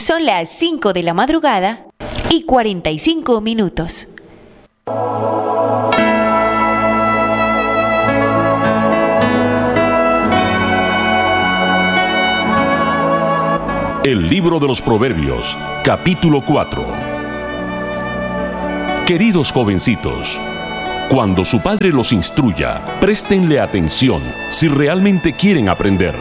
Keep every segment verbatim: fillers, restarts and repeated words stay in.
Son las cinco de la madrugada y cuarenta y cinco minutos. El libro de los Proverbios, capítulo cuatro. Queridos jovencitos, cuando su padre los instruya, préstenle atención si realmente quieren aprender.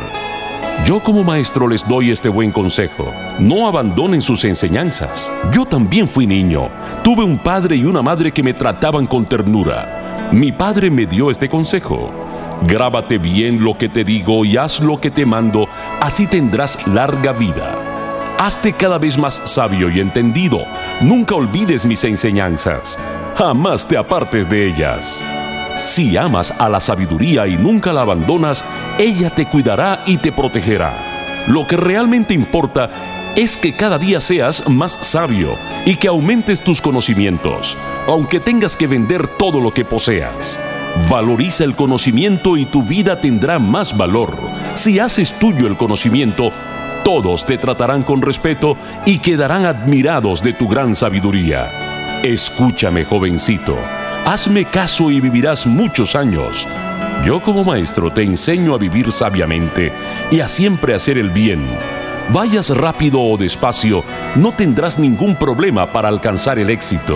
Yo como maestro les doy este buen consejo: no abandonen sus enseñanzas. Yo también fui niño. Tuve un padre y una madre que me trataban con ternura. Mi padre me dio este consejo: grábate bien lo que te digo y haz lo que te mando, así tendrás larga vida. Hazte cada vez más sabio y entendido. Nunca olvides mis enseñanzas. Jamás te apartes de ellas. Si amas a la sabiduría y nunca la abandonas, ella te cuidará y te protegerá. Lo que realmente importa es que cada día seas más sabio y que aumentes tus conocimientos, aunque tengas que vender todo lo que poseas. Valoriza el conocimiento y tu vida tendrá más valor. Si haces tuyo el conocimiento, todos te tratarán con respeto y quedarán admirados de tu gran sabiduría. Escúchame, jovencito. Hazme caso y vivirás muchos años. Yo como maestro te enseño a vivir sabiamente y a siempre hacer el bien. Vayas rápido o despacio, no tendrás ningún problema para alcanzar el éxito.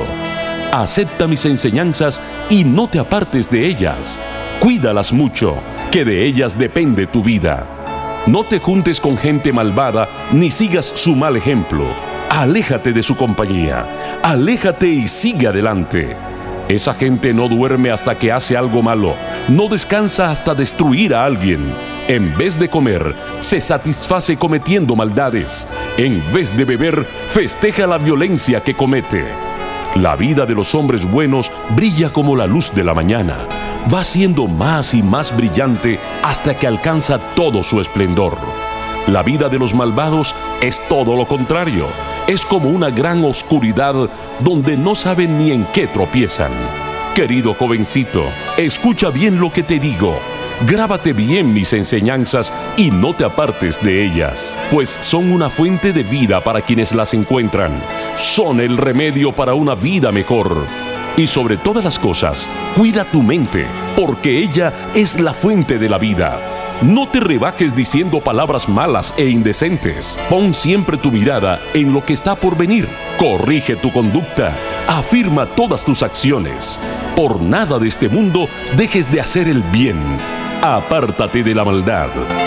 Acepta mis enseñanzas y no te apartes de ellas. Cuídalas mucho, que de ellas depende tu vida. No te juntes con gente malvada ni sigas su mal ejemplo. Aléjate de su compañía. Aléjate y sigue adelante. Esa gente no duerme hasta que hace algo malo, no descansa hasta destruir a alguien. En vez de comer, se satisface cometiendo maldades. En vez de beber, festeja la violencia que comete. La vida de los hombres buenos brilla como la luz de la mañana. Va siendo más y más brillante hasta que alcanza todo su esplendor. La vida de los malvados es todo lo contrario. Es como una gran oscuridad donde no saben ni en qué tropiezan. Querido jovencito, escucha bien lo que te digo. Grábate bien mis enseñanzas y no te apartes de ellas, pues son una fuente de vida para quienes las encuentran. Son el remedio para una vida mejor. Y sobre todas las cosas, cuida tu mente, porque ella es la fuente de la vida. No te rebajes diciendo palabras malas e indecentes. Pon siempre tu mirada en lo que está por venir. Corrige tu conducta. Afirma todas tus acciones. Por nada de este mundo dejes de hacer el bien. Apártate de la maldad.